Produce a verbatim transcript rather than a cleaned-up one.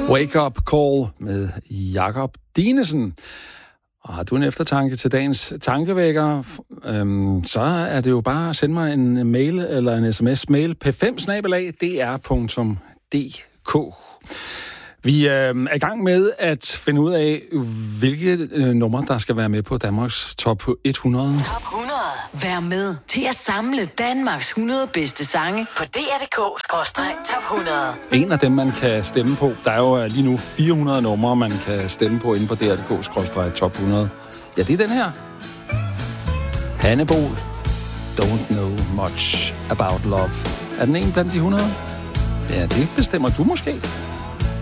Wake Up Call med Jakob Dinesen. Og har du en eftertanke til dagens tankevækker, øhm, så er det jo bare at sende mig en mail eller en sms-mail p fem snabel-a d r punktum d k. Vi øh, er i gang med at finde ud af, hvilke øh, numre, der skal være med på Danmarks top hundrede. Top hundrede. Vær med til at samle Danmarks hundrede bedste sange på d r punktum d k skråstreg top hundrede. En af dem, man kan stemme på. Der er jo lige nu fire hundrede numre, man kan stemme på inde på d r punktum d k skråstreg top hundrede. Ja, det er den her. Hanne Bol. Don't know much about love. Er den en blandt de hundrede? Ja, det bestemmer du måske.